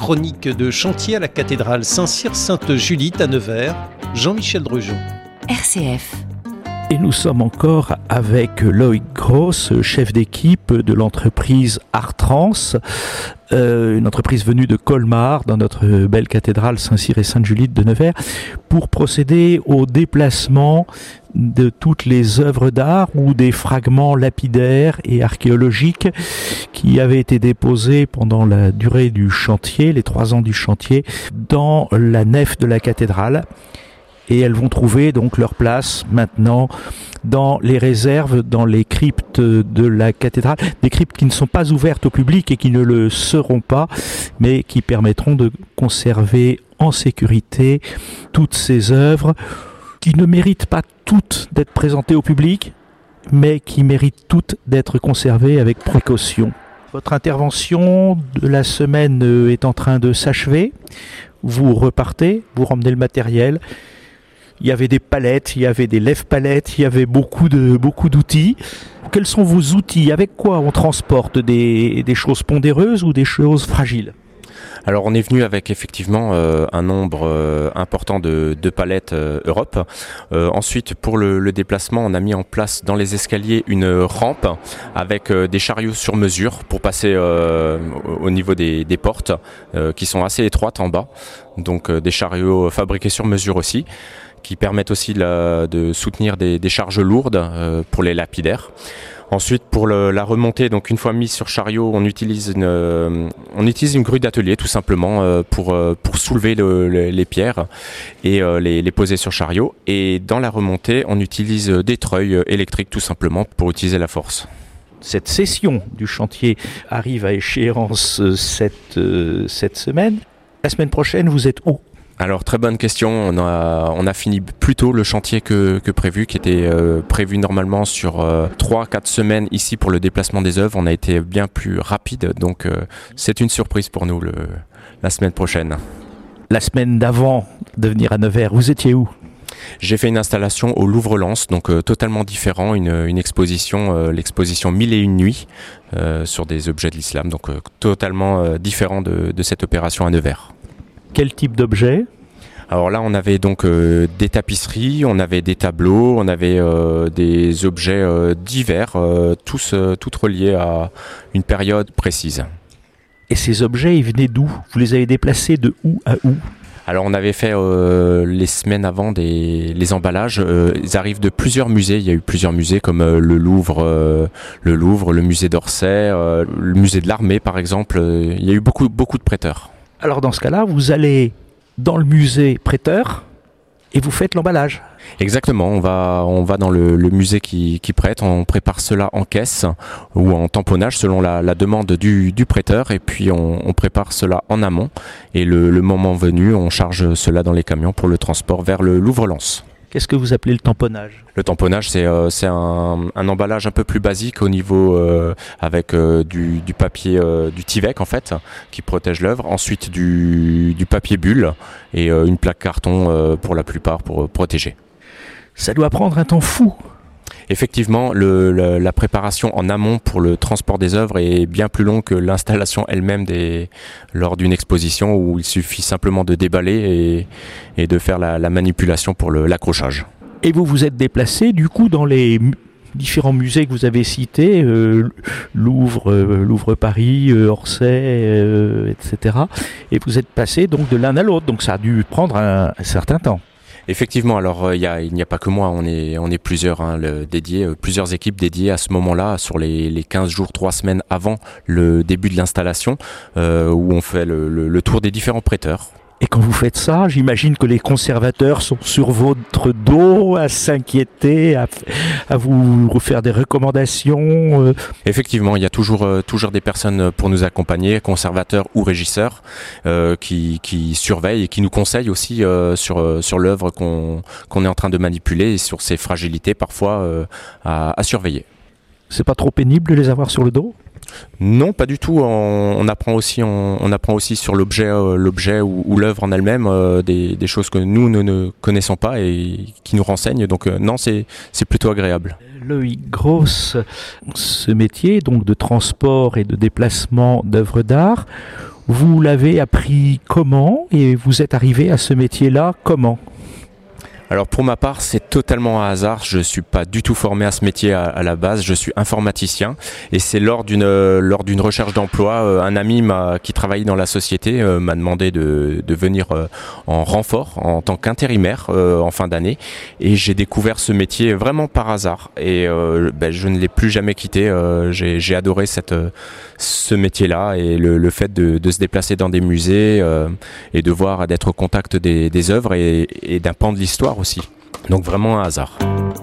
chronique de chantier à la cathédrale Saint-Cyr-Sainte-Julite à Nevers, Jean-Michel Drugeon. RCF. Et nous sommes encore avec Loïc Gross, chef d'équipe de l'entreprise Artrans, une entreprise venue de Colmar, dans notre belle cathédrale Saint-Cyr et Sainte-Julite de Nevers, pour procéder au déplacement de toutes les œuvres d'art ou des fragments lapidaires et archéologiques qui avaient été déposés pendant la durée du chantier, les 3 ans du chantier, dans la nef de la cathédrale. Et elles vont trouver donc leur place maintenant dans les réserves, dans les cryptes de la cathédrale. Des cryptes qui ne sont pas ouvertes au public et qui ne le seront pas, mais qui permettront de conserver en sécurité toutes ces œuvres qui ne méritent pas toutes d'être présentées au public, mais qui méritent toutes d'être conservées avec précaution. Votre intervention de la semaine est en train de s'achever. Vous repartez, vous ramenez le matériel. Il y avait des palettes, il y avait des lève-palettes, il y avait beaucoup d'outils. Quels sont vos outils? Avec quoi on transporte des choses pondéreuses ou des choses fragiles? Alors on est venu avec effectivement un nombre important de palettes Europe. Ensuite pour le déplacement, on a mis en place dans les escaliers une rampe avec des chariots sur mesure pour passer au niveau des portes qui sont assez étroites en bas. Donc des chariots fabriqués sur mesure aussi, qui permettent aussi de soutenir des charges lourdes pour les lapidaires. Ensuite, pour la remontée, donc une fois mis sur chariot, on utilise une grue d'atelier tout simplement pour soulever les pierres et les poser sur chariot. Et dans la remontée, on utilise des treuils électriques tout simplement pour utiliser la force. Cette session du chantier arrive à échéance cette semaine. La semaine prochaine, vous êtes où ? Alors très bonne question, on a fini plus tôt le chantier que prévu, qui était prévu normalement sur 3-4 semaines ici pour le déplacement des œuvres. On a été bien plus rapide, donc c'est une surprise pour nous la semaine prochaine. La semaine d'avant de venir à Nevers, vous étiez où ? J'ai fait une installation au Louvre-Lens, donc totalement différent, une exposition, l'exposition 1001 nuits sur des objets de l'islam, donc totalement différent de cette opération à Nevers. Quel type d'objet ? Alors là, on avait donc des tapisseries, on avait des tableaux, on avait des objets divers, tous reliés à une période précise. Et ces objets, ils venaient d'où ? Vous les avez déplacés de où à où ? Alors on avait fait les semaines avant les emballages, ils arrivent de plusieurs musées, il y a eu plusieurs musées comme le Louvre, le musée d'Orsay, le musée de l'Armée par exemple, il y a eu beaucoup de prêteurs. Alors dans ce cas-là, vous allez dans le musée prêteur et vous faites l'emballage. Exactement, on va dans le musée qui prête, on prépare cela en caisse ou en tamponnage selon la demande du prêteur et puis on prépare cela en amont et le moment venu, on charge cela dans les camions pour le transport vers le Louvre-Lens. Qu'est-ce que vous appelez le tamponnage ? Le tamponnage, c'est un emballage un peu plus basique au niveau avec du papier, du Tyvek en fait, qui protège l'œuvre. Ensuite du papier bulle et une plaque carton pour la plupart pour protéger. Ça doit prendre un temps fou. Effectivement, la préparation en amont pour le transport des œuvres est bien plus longue que l'installation elle-même lors d'une exposition où il suffit simplement de déballer et de faire la manipulation pour l'accrochage. Et vous vous êtes déplacé du coup dans les différents musées que vous avez cités, Louvre Paris, Orsay, etc. Et vous êtes passé donc de l'un à l'autre, donc ça a dû prendre un certain temps. Effectivement, alors il n'y a pas que moi, on est plusieurs plusieurs équipes dédiées à ce moment-là, sur les 15 jours, 3 semaines avant le début de l'installation, où on fait le tour des différents prêteurs. Et quand vous faites ça, j'imagine que les conservateurs sont sur votre dos à s'inquiéter, à vous faire des recommandations. Effectivement, il y a toujours des personnes pour nous accompagner, conservateurs ou régisseurs, qui surveillent et qui nous conseillent aussi sur l'œuvre qu'on est en train de manipuler et sur ses fragilités parfois à surveiller. C'est pas trop pénible de les avoir sur le dos ? Non, pas du tout. On apprend aussi sur l'objet ou l'œuvre en elle-même des choses que nous ne connaissons pas et qui nous renseignent. Donc non, c'est plutôt agréable. Loïc Gross, ce métier donc de transport et de déplacement d'œuvres d'art, Vous l'avez appris comment et vous êtes arrivé à ce métier-là comment ? Alors pour ma part, c'est totalement un hasard. Je suis pas du tout formé à ce métier à la base. Je suis informaticien et c'est lors d'une recherche d'emploi, un ami qui travaillait dans la société m'a demandé de venir en renfort en tant qu'intérimaire en fin d'année et j'ai découvert ce métier vraiment par hasard et je ne l'ai plus jamais quitté. J'ai adoré ce métier-là et le fait de se déplacer dans des musées et d'être au contact des œuvres et d'un pan de l'histoire aussi. Donc vraiment un hasard.